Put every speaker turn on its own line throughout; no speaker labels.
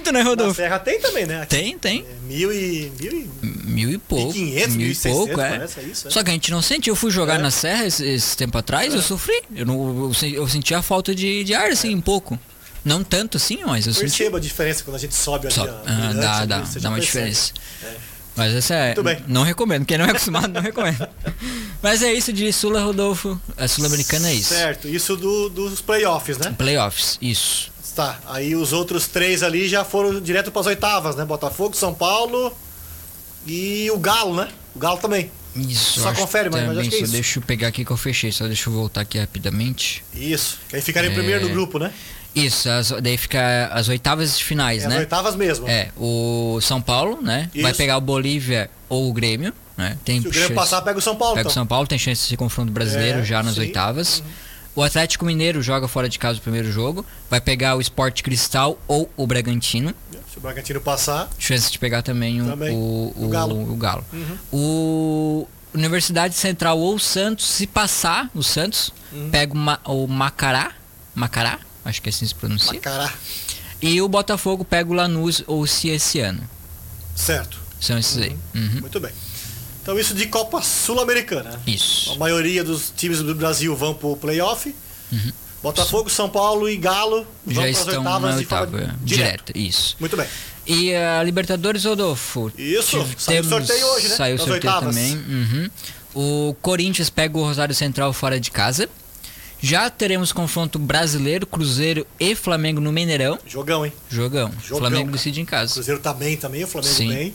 muito, né, Rodolfo?
Na Serra tem também, né? Aqui.
Tem.
Mil e
pouco.
1.500, 1.600, parece, é isso. É.
Só que a gente não sentiu. Eu fui jogar na Serra esse tempo atrás, eu sofri. Eu senti a falta de ar, assim, um pouco. Não tanto assim, mas eu senti.
Perceba a diferença quando a gente sobe ali.
Dá uma diferença. Mas essa é.
Muito bem.
Não recomendo. Quem não é acostumado, não recomendo. Mas é isso de Sula, Rodolfo. A Sul-Americana é isso.
Certo. Isso dos playoffs, né?
Playoffs, isso.
Tá. Aí os outros 3 ali já foram direto para as oitavas, né? Botafogo, São Paulo e o Galo, né? O Galo também.
Isso.
Só confere, mas acho que é isso.
Deixa eu pegar aqui que eu fechei. Só deixa eu voltar aqui rapidamente.
Isso. Que aí ficaria em primeiro no grupo, né?
Isso, daí fica as oitavas de finais, né?
As oitavas mesmo.
O São Paulo, né?
Isso.
Vai pegar o Bolívia ou o Grêmio, né?
Se o Grêmio passar, pega o São Paulo.
Pega o São Paulo, tem chance de ser confronto brasileiro já nas oitavas. O Atlético Mineiro joga fora de casa o primeiro jogo. Vai pegar o Sport Cristal ou o Bragantino.
Se o Bragantino passar,
chance de pegar também o Galo.
O
Universidade Central ou o Santos, se passar o Santos, pega o Macará, acho que assim se pronuncia.
Macará.
E o Botafogo pega o Lanús ou o Cieciano.
Certo.
São esses aí.
Muito bem. Então isso de Copa Sul-Americana.
Isso.
A maioria dos times do Brasil vão pro playoff. Botafogo, São Paulo e Galo
já
vão
estão
para as
na
oitavas
oitava direta. Isso.
Muito bem.
E a Libertadores, Rodolfo.
Isso. Saiu o sorteio hoje, né?
Saiu o sorteio
oitavas
também. O Corinthians pega o Rosário Central fora de casa. Já teremos confronto brasileiro, Cruzeiro e Flamengo no Mineirão.
Jogão, hein?
Jogão. Flamengo decide em casa.
Cruzeiro tá bem também, o Flamengo bem.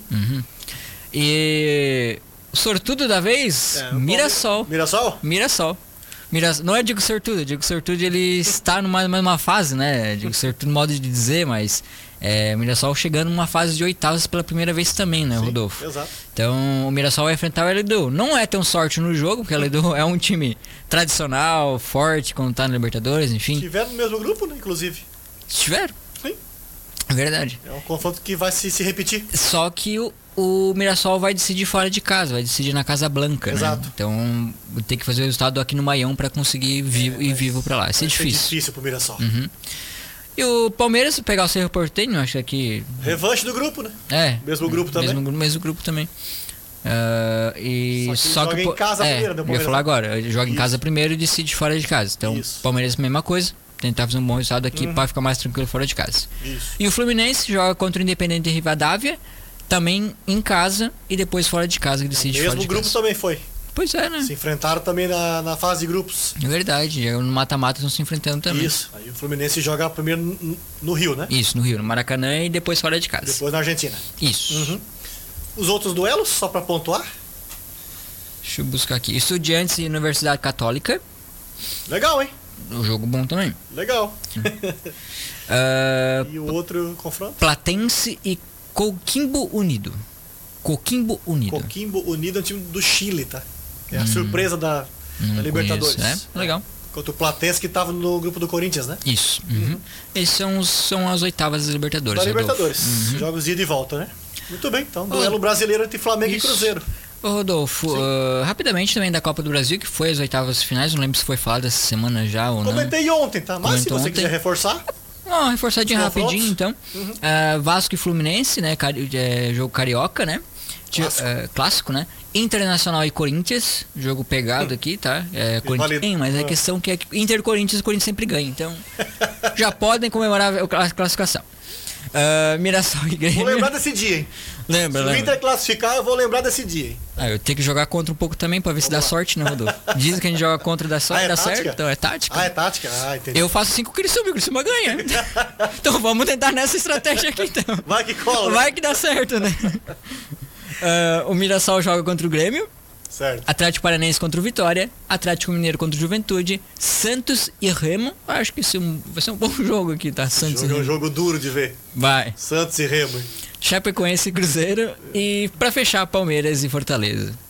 E o sortudo da vez, Mirassol.
Mirassol?
Não é digo sortudo, eu digo sortudo ele está numa fase, né? Digo sortudo no modo de dizer, mas o Mirassol chegando numa fase de oitavas pela primeira vez também, né, Rodolfo?
Exato.
Então o Mirassol vai enfrentar o LDU. Não é tão sorte no jogo, porque o LDU é um time tradicional, forte, quando tá na Libertadores, enfim.
Estiveram no mesmo grupo, né, inclusive.
Estiveram?
Sim.
É verdade.
É um confronto que vai se repetir.
Só que o Mirassol vai decidir fora de casa, vai decidir na Casa Blanca,
Exato.
Né? Então tem que fazer o resultado aqui no Maião para conseguir ir vivo para lá. Isso é difícil.
É difícil pro Mirassol.
E o Palmeiras, se pegar o Cerro Porteño, acho que...
Revanche do grupo, né?
Mesmo grupo também.
Só que joga em casa primeiro, né?
Eu ia falar agora, joga em casa primeiro e decide fora de casa. Então, Palmeiras, mesma coisa. Tentar fazer um bom resultado aqui para ficar mais tranquilo fora de casa.
Isso.
E o Fluminense joga contra o Independente Rivadavia, também em casa e depois fora de casa que decide fora de casa.
Mesmo grupo também foi.
Pois é, né?
Se enfrentaram também na fase de grupos.
É verdade, no mata-mata estão se enfrentando também.
Isso, aí o Fluminense joga primeiro no Rio, né?
Isso, no Rio, no Maracanã e depois fora de casa.
Depois na Argentina.
Isso.
Os outros duelos, só pra pontuar?
Deixa eu buscar aqui. Estudiantes e Universidade Católica.
Legal, hein?
Um jogo bom também.
Legal. E o outro confronto?
Platense e Coquimbo Unido. Coquimbo Unido
é um time do Chile, tá? É a surpresa da Libertadores.
Conheço, legal.
Contra o Platense que tava no grupo do Corinthians, né?
Isso. Esses são as oitavas da Libertadores.
Da Libertadores. Jogos de ida e volta, né? Muito bem, então. Duelo brasileiro entre Flamengo e Cruzeiro.
Ô Rodolfo, rapidamente também da Copa do Brasil, que foi as oitavas finais, não lembro se foi falado essa semana já ou não.
Comentei ontem, tá? Mas se você quiser reforçar...
Não, reforçadinho rapidinho, então. Vasco e Fluminense, né? Jogo carioca, né? Clássico, né? Internacional e Corinthians, jogo pegado aqui, tá? Corinthians, mas a questão que é que Inter e Corinthians, o Corinthians sempre ganha, então já podem comemorar a classificação. Mirassol e Grêmio.
Vou lembrar desse dia, hein?
Lembra.
Se o Inter classificar, eu vou lembrar desse dia, hein?
Eu tenho que jogar contra um pouco também pra ver se dá sorte, né, Rodolfo? Dizem que a gente joga contra dá sorte, dá certo, então é tática.
É tática? Entendi.
Eu faço 5 Criciúma, o Criciúma ganha. Então vamos tentar nessa estratégia aqui, então.
Vai que cola, né?
Vai que dá certo, né? O Mirassol joga contra o Grêmio.
Certo.
Atlético Paranaense contra o Vitória, Atlético Mineiro contra o Juventude, Santos e Remo. Acho que vai ser um bom jogo aqui, tá? Santos e Remo.
É um jogo duro de ver.
Vai.
Santos e Remo.
Chapecoense e Cruzeiro. E pra fechar, Palmeiras e Fortaleza.